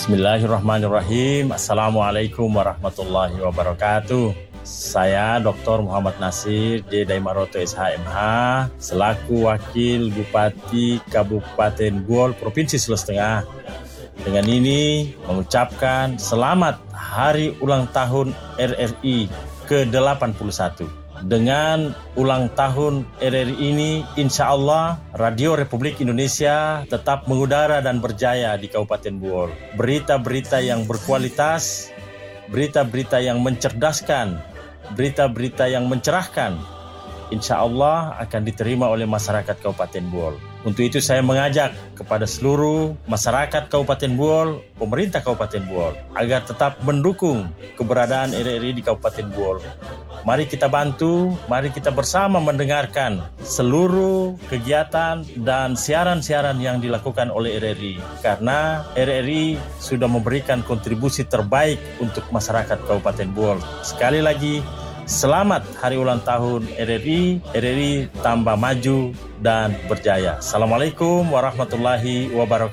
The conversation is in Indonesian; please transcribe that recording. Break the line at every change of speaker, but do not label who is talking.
Bismillahirrahmanirrahim. Assalamualaikum warahmatullahi wabarakatuh. Saya Dr. Muhammad Nasir J. Daimaroto SHMH selaku Wakil Bupati Kabupaten Buol Provinsi Sulawesi Tengah. Dengan ini mengucapkan selamat Hari Ulang Tahun RRI ke-81. Dengan ulang tahun RRI ini, insya Allah Radio Republik Indonesia tetap mengudara dan berjaya di Kabupaten Buol. Berita-berita yang berkualitas, berita-berita yang mencerdaskan, berita-berita yang mencerahkan, insya Allah akan diterima oleh masyarakat Kabupaten Buol. Untuk itu saya mengajak kepada seluruh masyarakat Kabupaten Buol, pemerintah Kabupaten Buol, agar tetap mendukung keberadaan RRI di Kabupaten Buol. Mari kita bantu, mari kita bersama mendengarkan seluruh kegiatan dan siaran-siaran yang dilakukan oleh RRI. Karena RRI sudah memberikan kontribusi terbaik untuk masyarakat Kabupaten Buol. Sekali lagi, selamat Hari Ulang Tahun RRI. RRI tambah maju dan berjaya. Assalamualaikum warahmatullahi wabarakatuh.